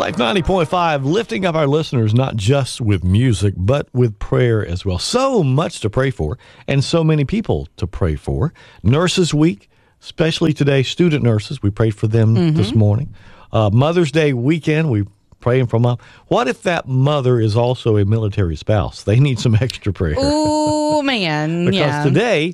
Life 90.5, lifting up our listeners, not just with music, but with prayer as well. So much to pray for, and so many people to pray for. Nurses Week, especially today, student nurses. We prayed for them this morning. Mother's Day weekend, we praying for mom. What if that mother is also a military spouse? They need some extra prayer. Oh, man. Because today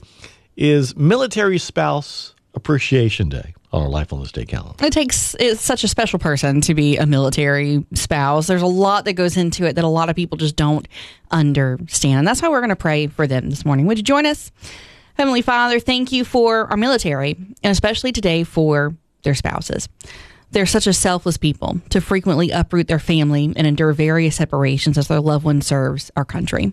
is Military Spouse Appreciation Day on our Life on the State calendar. It's such a special person to be a military spouse. There's a lot that goes into it that a lot of people just don't understand. And that's why we're going to pray for them this morning. Would you join us? Heavenly Father, thank you for our military, and especially today for their spouses. They're such a selfless people to frequently uproot their family and endure various separations as their loved one serves our country.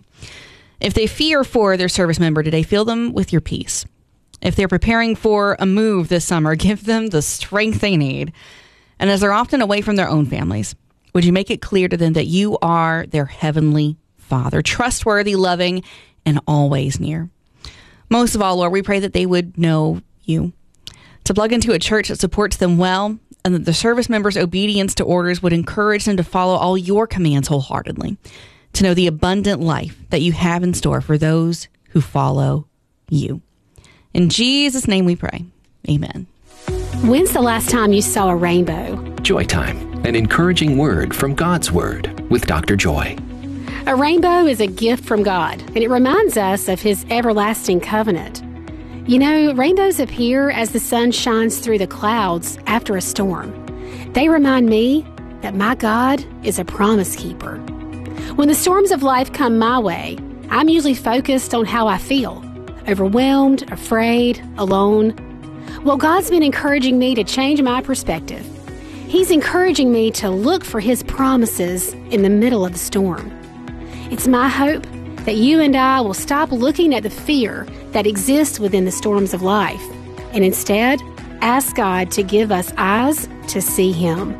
If they fear for their service member today, fill them with your peace. If they're preparing for a move this summer, give them the strength they need. And as they're often away from their own families, would you make it clear to them that you are their heavenly Father, trustworthy, loving, and always near? Most of all, Lord, we pray that they would know you, to plug into a church that supports them well, and that the service members' obedience to orders would encourage them to follow all your commands wholeheartedly, to know the abundant life that you have in store for those who follow you. In Jesus' name we pray. Amen. When's the last time you saw a rainbow? Joy Time, an encouraging word from God's Word with Dr. Joy. A rainbow is a gift from God, and it reminds us of His everlasting covenant. You know, rainbows appear as the sun shines through the clouds after a storm. They remind me that my God is a promise keeper. When the storms of life come my way, I'm usually focused on how I feel. Overwhelmed, afraid, alone. Well, God's been encouraging me to change my perspective. He's encouraging me to look for His promises in the middle of the storm. It's my hope that you and I will stop looking at the fear that exists within the storms of life and instead ask God to give us eyes to see Him.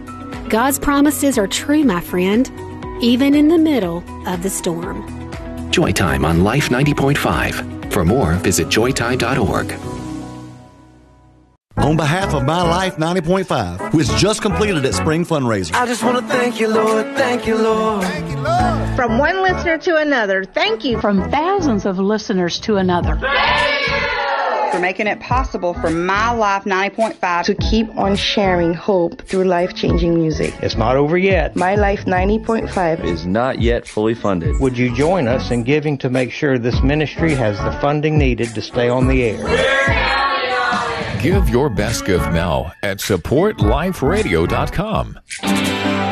God's promises are true, my friend, even in the middle of the storm. Joy Time on Life 90.5. For more, visit joytime.org. On behalf of My Life 90.5, which just completed its spring fundraiser, I just want to thank you, Lord. Thank you, Lord. Thank you, Lord. From one listener to another, thank you. From thousands of listeners to another. Thank you for making it possible for My Life 90.5 to keep on sharing hope through life-changing music. It's not over yet. My Life 90.5 is not yet fully funded. Would you join us in giving to make sure this ministry has the funding needed to stay on the air? Give your best gift now at supportliferadio.com.